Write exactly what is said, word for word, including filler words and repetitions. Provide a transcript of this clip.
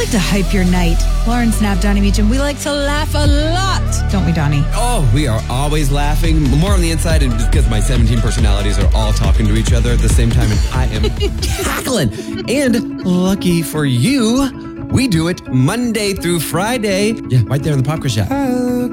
like to hype your night. Lauren Snap, Donnie Meacham, we like to laugh a lot, don't we, Donnie? Oh, we are always laughing. More on the inside, and just because my seventeen personalities are all talking to each other at the same time, and I am cackling. And lucky for you, we do it Monday through Friday. Yeah, right there in the Pop Quiz Shop.